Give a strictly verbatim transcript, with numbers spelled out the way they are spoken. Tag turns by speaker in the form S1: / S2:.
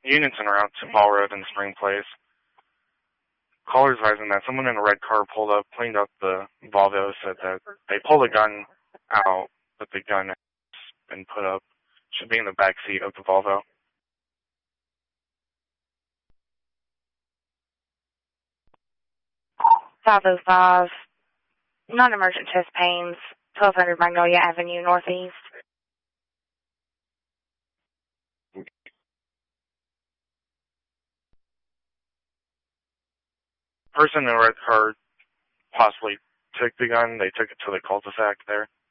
S1: units en route to Ball Road and Spring Place. Callers advising that someone in a red car pulled up, cleaned up the Volvo, said that they pulled a gun out, but the gun has been put up, should be in the back seat of the Volvo.
S2: five oh five, non-emergent chest pains, twelve hundred Magnolia Avenue, Northeast.
S1: Person in a red car possibly took the gun. They took it to the cul-de-sac there.